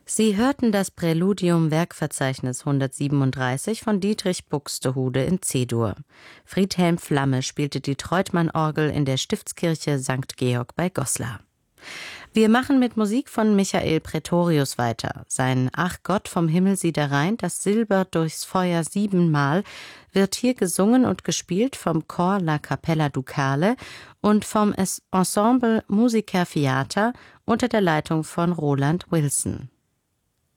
Sie hörten das Präludium Werkverzeichnis 137 von Dietrich Buxtehude in C-Dur. Friedhelm Flamme spielte die Treutmann-Orgel in der Stiftskirche St. Georg bei Goslar. Wir machen mit Musik von Michael Praetorius weiter. Sein Ach Gott vom Himmel sieh da rein, das Silber durchs Feuer 7-mal, wird hier gesungen und gespielt vom Chor La Capella Ducale und vom Ensemble Musica Fiata unter der Leitung von Roland Wilson.